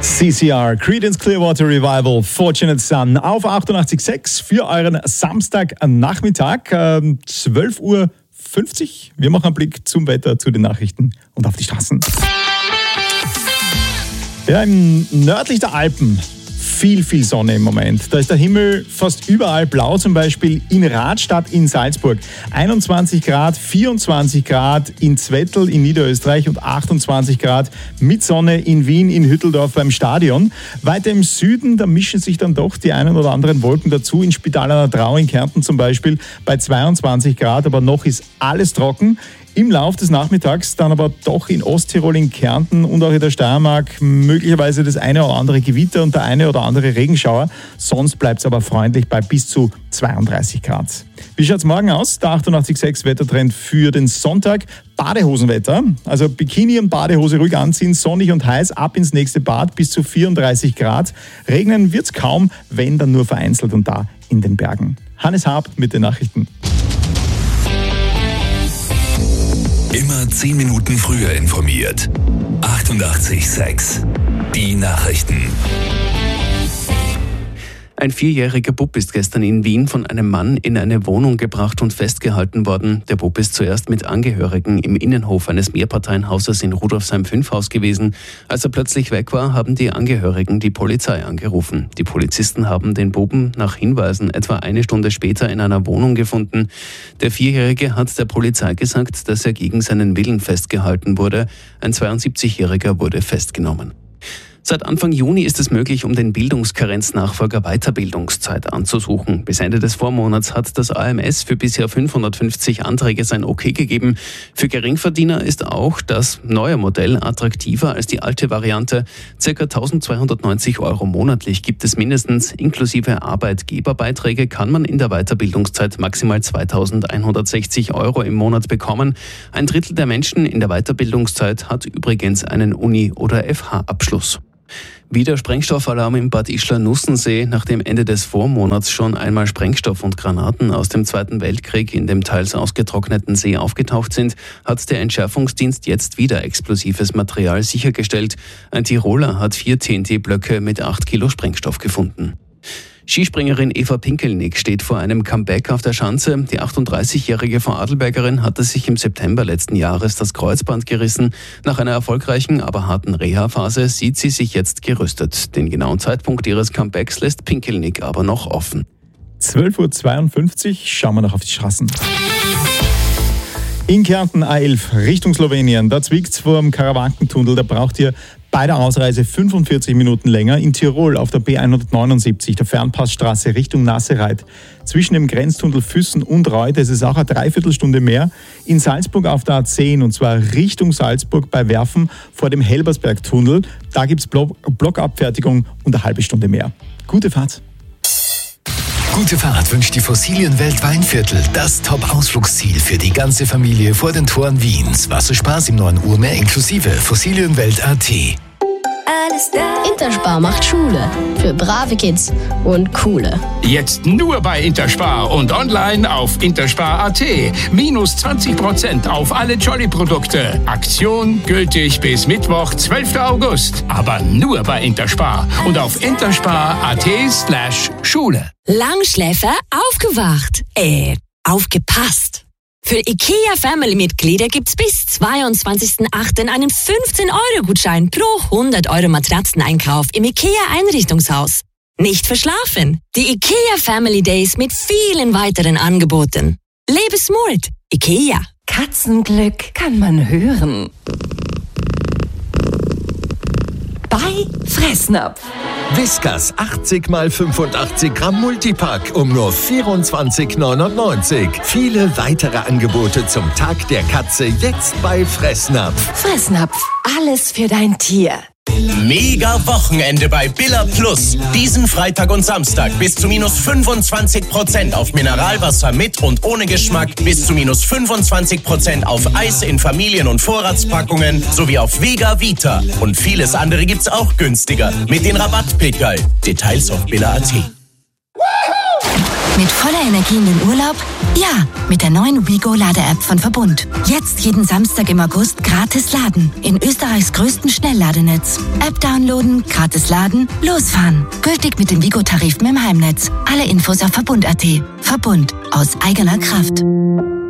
CCR, Creedence Clearwater Revival, Fortunate Son auf 88.6 für euren Samstagnachmittag, 12.50 Uhr. Wir machen einen Blick zum Wetter, zu den Nachrichten und auf die Straßen. Ja, im nördlich der Alpen viel Sonne im Moment. Da ist der Himmel fast überall blau, zum Beispiel in Radstadt in Salzburg. 21 Grad, 24 Grad in Zwettl in Niederösterreich und 28 Grad mit Sonne in Wien, in Hütteldorf beim Stadion. Weiter im Süden, da mischen sich dann doch die einen oder anderen Wolken dazu. In Spital an der Drau in Kärnten zum Beispiel bei 22 Grad, aber noch ist alles trocken. Im Lauf des Nachmittags dann aber doch in Osttirol, in Kärnten und auch in der Steiermark möglicherweise das eine oder andere Gewitter und der eine oder andere Regenschauer. Sonst bleibt es aber freundlich bei bis zu 32 Grad. Wie schaut es morgen aus? Der 88.6 Wettertrend für den Sonntag. Badehosenwetter, also Bikini und Badehose ruhig anziehen, sonnig und heiß, ab ins nächste Bad bis zu 34 Grad. Regnen wird es kaum, wenn dann nur vereinzelt und da in den Bergen. Hannes Haab mit den Nachrichten. Immer 10 Minuten früher informiert. 88.6 Die Nachrichten. Ein 4-jähriger Bub ist gestern in Wien von einem Mann in eine Wohnung gebracht und festgehalten worden. Der Bub ist zuerst mit Angehörigen im Innenhof eines Mehrparteienhauses in Rudolfsheim-5 gewesen. Als er plötzlich weg war, haben die Angehörigen die Polizei angerufen. Die Polizisten haben den Buben nach Hinweisen etwa eine Stunde später in einer Wohnung gefunden. Der 4-Jährige hat der Polizei gesagt, dass er gegen seinen Willen festgehalten wurde. Ein 72-Jähriger wurde festgenommen. Seit Anfang Juni ist es möglich, um den Bildungskarenznachfolger Weiterbildungszeit anzusuchen. Bis Ende des Vormonats hat das AMS für bisher 550 Anträge sein Okay gegeben. Für Geringverdiener ist auch das neue Modell attraktiver als die alte Variante. Circa 1.290 € monatlich gibt es mindestens. Inklusive Arbeitgeberbeiträge kann man in der Weiterbildungszeit maximal 2.160 € im Monat bekommen. Ein Drittel der Menschen in der Weiterbildungszeit hat übrigens einen Uni- oder FH-Abschluss. Wieder Sprengstoffalarm im Bad Ischl-Nussensee. Nachdem Ende des Vormonats schon einmal Sprengstoff und Granaten aus dem Zweiten Weltkrieg in dem teils ausgetrockneten See aufgetaucht sind, hat der Entschärfungsdienst jetzt wieder explosives Material sichergestellt. Ein Tiroler hat 4 TNT-Blöcke mit 8 Kilo Sprengstoff gefunden. Skispringerin Eva Pinkelnick steht vor einem Comeback auf der Schanze. Die 38-jährige Vorarlbergerin hatte sich im September letzten Jahres das Kreuzband gerissen. Nach einer erfolgreichen, aber harten Reha-Phase sieht sie sich jetzt gerüstet. Den genauen Zeitpunkt ihres Comebacks lässt Pinkelnick aber noch offen. 12.52 Uhr, schauen wir noch auf die Straßen. In Kärnten A11 Richtung Slowenien, da zwickt's vor dem Karawankentunnel, da braucht ihr bei der Ausreise 45 Minuten länger. In Tirol auf der B179, der Fernpassstraße Richtung Nassereit. Zwischen dem Grenztunnel Füssen und Reuth, das ist auch eine Dreiviertelstunde mehr. In Salzburg auf der A10 und zwar Richtung Salzburg bei Werfen vor dem Helbersbergtunnel. Da gibt's Blockabfertigung und eine halbe Stunde mehr. Gute Fahrt. Gute Fahrt wünscht die Fossilienwelt Weinviertel, das Top-Ausflugsziel für die ganze Familie vor den Toren Wiens. Wasserspaß im 9 Uhr mehr inklusive Fossilienwelt.at. Interspar macht Schule für brave Kids und coole. Jetzt nur bei Interspar und online auf interspar.at. Minus 20% auf alle Jolly-Produkte. Aktion gültig bis Mittwoch, 12. August. Aber nur bei Interspar und auf interspar.at/Schule. Langschläfer aufgewacht. Aufgepasst. Für IKEA-Family-Mitglieder gibt's bis 22.08. einen 15-Euro-Gutschein pro 100 € Matratzeneinkauf im IKEA-Einrichtungshaus. Nicht verschlafen. Die IKEA Family Days mit vielen weiteren Angeboten. Lebe smart. IKEA. Katzenglück kann man hören. Bei Fressnapf. Whiskas 80 x 85 Gramm Multipack um nur 24,99. Viele weitere Angebote zum Tag der Katze jetzt bei Fressnapf. Fressnapf, alles für dein Tier. Mega Wochenende bei Billa Plus. Diesen Freitag und Samstag bis zu minus 25% auf Mineralwasser mit und ohne Geschmack, bis zu minus 25% auf Eis in Familien- und Vorratspackungen sowie auf Vega Vita. Und vieles andere gibt's auch günstiger mit den Rabattpickerl. Details auf Billa.at. Mit voller Energie in den Urlaub? Ja, mit der neuen WeGo-Lade-App von Verbund. Jetzt jeden Samstag im August gratis laden. In Österreichs größten Schnellladenetz. App downloaden, gratis laden, losfahren. Gültig mit den WeGo-Tarifen im Heimnetz. Alle Infos auf Verbund.at. Verbund. Aus eigener Kraft.